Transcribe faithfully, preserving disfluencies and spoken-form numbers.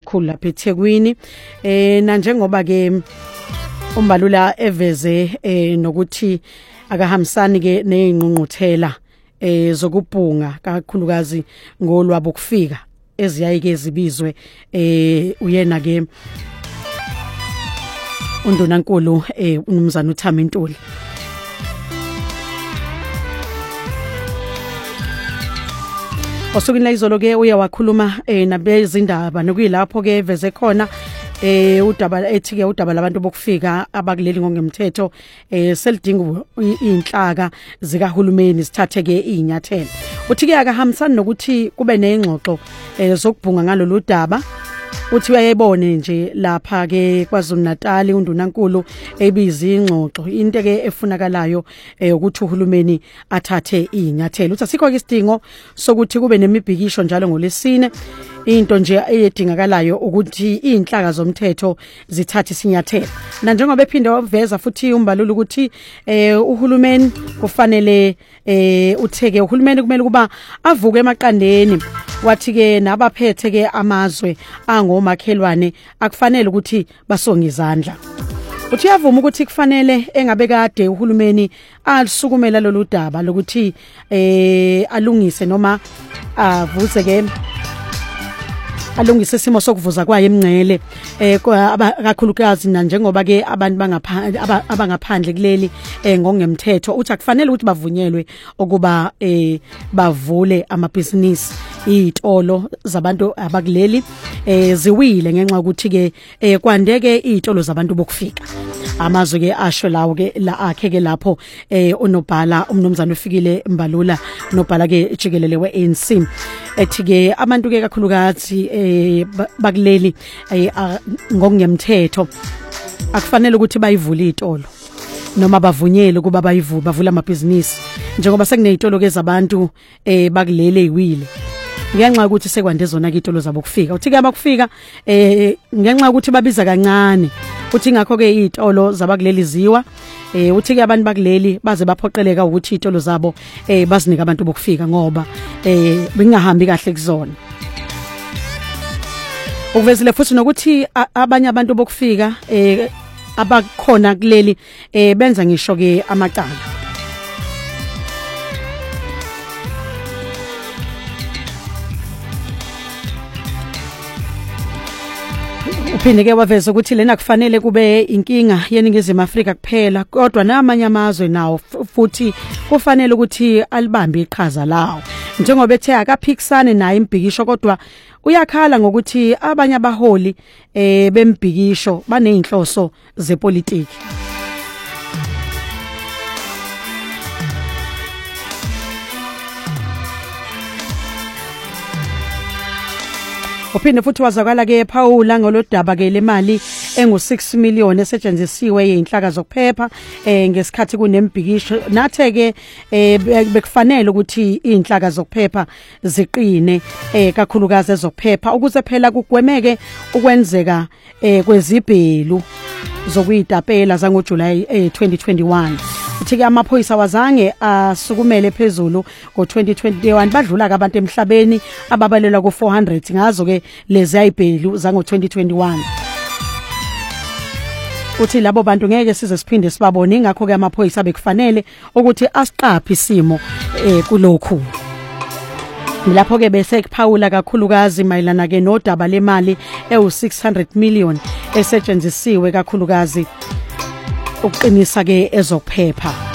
elikhulu lapha eThekwini eh na njengoba ke uMbalula eveze eh nokuthi akahambisani ke nezingqungquthela eh zokubhunga kakhulukazi ngolwabo kufika eziyayike zibizwe eh uyena ke uNdunankulu eh uMnumzana uThami Ntuli. Osukwini la izolo ke uyawakhuluma eh nabezindaba nokuyilapho ke eveze khona eh udaba ethi ke udaba labantu bokufika abakuleli ngongemthetho eh selidinga inhlaka zikahulumeni sithathe ke inyathelo. Uthi ke akahambisani nokuthi kube nezingxoxo eh zokubhunga ngalolu daba. Uthi uyayibone nje lapha ke kwaZulu Natal uNdunankulu ebiza ingxoxo into ke efunakalayo ukuthi uhulumeni athathe inyathelo. Uthi asikho ke isidingo sokuthi kube nemibhikisho njalo ngolesine. Into nje eyedingakalayo ukuthi inhlaka zomthetho zithathe isinyathelo. Na njengoba ephinde waveza futhi uMbalula ukuthi eh uhulumeni kufanele eh utheke uhulumeni kumele kuba avuke emaqandeni. Wathi ke nabaphethe ke amazwe angomakhelwane akufanele ukuthi basonge izandla. Uthi yavuma ukuthi kufanele engabe kade uhulumeni alisukumela lolu daba lokuthi eh alungise noma avuze ke alungise isimo sokuvuza kwaye emngcele eh kakhulukazi na njengoba ke abantu bangaphandle abangaphandle kuleli eh ngongemthetho. Uthi akufanele ukuthi bavunyelwe ukuba eh bavule amabhizinisi izitolo zabantu abakuleli eh ziwile ngenxa ukuthi ke eh kwandeke izitolo zabantu bokufika. Amazwe ke asho lawo ke la akhe ke lapho eh unobhala uMnumzana uFikile Mbalula unobhala ke jikelele we A N C ethi ke abantu ke kakhulukazi eh bakuleli ngokungemthetho akufanele ukuthi bayivule izitolo noma bavunyele ukuba bayivule bavula amabhizinisi njengoba sekunezitolo ke zabantu eh bakulele eziwile. Ngenxa ukuthi sekwande zona ke izitolo zabo kufika. Uthi ke abakufika eh ngenxa ukuthi babiza kancane. Uthi ngakho ke izitolo zabakuleli ziwa eh uthi ke abantu bakuleli baze baphoqeleka ukuthi izitolo zabo eh bazinika abantu bokufika ngoba eh bengahambi kahle kuzona. Ukuvezile futhi nokuthi abanye abantu bokufika eh abakhona kuleli eh benza ngisho ke amacala. Uphinde ke waveza ukuthi lena kufanele kube inkinga yeningizimu Afrika kuphela kodwa namanye amazwe nawo futhi kufanele ukuthi alibambe iqhaza lawo njengoba ethe akaphikisane naye imbhikisho kodwa uyakhala ngokuthi abanye abaholi eh bembhikisho baneyinhloso zepolitiki. Uphinde futhi wazakala ke Paula ngolodaba ke lemali engu six million esetshenzisiwe yeinhlaka zokuphepha eh ngesikhathi kunembhikisho nathe ke eh bekufanele ukuthi inhlaka zokuphepha ziqine eh kakhulukazi ezokuphepha ukuze phela kugwemeke ukwenzeka eh kwezibhelu zokuyitapela zango July eh twenty twenty-one. Uthi ke amaphoyisa wazange asukumele phezulu ngo twenty twenty-one badlula ke abantu emhlabeni ababalelwa ku four hundred ngazo ke lezi ayibhelu zango twenty twenty-one. Uthi labo bantu ngeke size siphinde sibabone ingakho ke amaphoyisa bekufanele ukuthi asiqaphe isimo eh kulokhu. Lapho ke bese kuphawula kakhulukazi mayelana ke nodaba lemali ewu six hundred million esetshenzisiwe kakhulukazi ukuqinisa ke ezokuphepha.